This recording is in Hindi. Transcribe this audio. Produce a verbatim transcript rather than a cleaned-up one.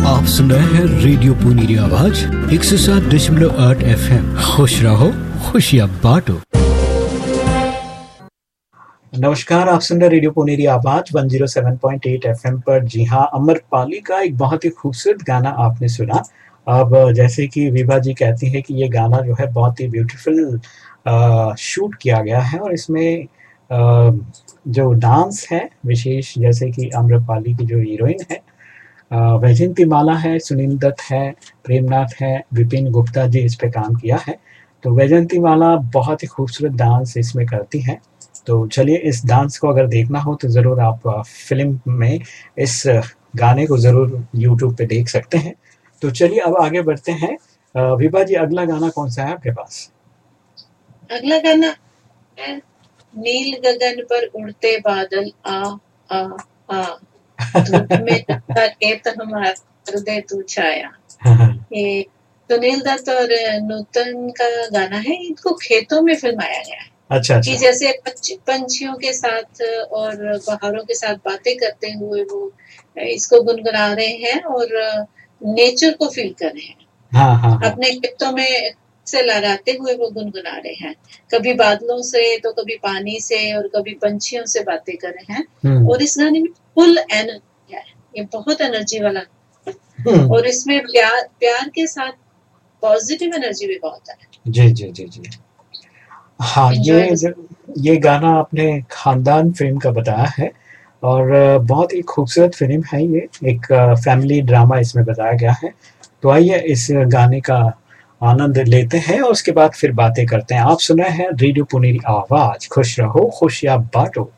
आप सुन रहे हैं रेडियो पुनीरी आवाज एक सौ सात दशमलव आठ एफ एम। खुश रहो, खुशियाँ बांटो। नमस्कार, आप सुन रहे रेडियो पुनीरी आवाज एक सौ सात पॉइंट आठ एफएम पर। जी हाँ, अम्रपाली का एक बहुत ही खूबसूरत गाना आपने सुना। अब जैसे कि विभा जी कहती है कि ये गाना जो है बहुत ही ब्यूटीफुल शूट किया गया है और इसमें आ, जो डांस है विशेष, जैसे कि अम्रपाली की जो हीरोइन है वैजयंती माला है, सुनील दत्त है, प्रेमनाथ है, विपिन गुप्ता जी इस पे काम किया है। तो वैजयंती माला बहुत ही खूबसूरत डांस इसमें करती हैं। तो चलिए, इस डांस को अगर देखना हो तो ज़रूर आप फिल्म में इस गाने को ज़रूर यूट्यूब पे देख सकते हैं। तो चलिए अब आगे बढ़ते हैं। विभा जी, अगला गाना कौन सा है आपके पास? अगला गाना है नील गगन पर उड़ते बादल आ आ आ धूप में खेत हमारा कर दे तू छाया। ये सुनील दत्त और नूतन का गाना है। इनको खेतों में फिल्माया गया है। अच्छा, अच्छा। कि जैसे पंछियों के साथ और पहाड़ों के साथ बातें करते हुए वो इसको गुनगुना रहे हैं और नेचर को फील कर रहे हैं। हाँ, हाँ, हाँ। अपने खेतों में से लहराते हुए वो गुनगुना रहे हैं। कभी बादलों से तो कभी पानी से और कभी पंछियों से बातें कर रहे हैं। और इस गाने में फुल एनर्जी है, ये बहुत एनर्जी वाला और इसमें प्यार प्यार के साथ पॉजिटिव एनर्जी भी बहुत है। जी जी जी जी हाँ, ये ये गाना आपने खानदान फिल्म का बताया है और बहुत ही खूबसूरत फिल्म है। ये एक फैमिली ड्रामा इसमें बताया गया है। तो आइए इस गाने का आनंद लेते हैं और उसके बाद फिर बातें करते हैं। आप सुन रहे हैं रेडियो पुनीरी आवाज, खुश रहो खुशियाँ बांटो।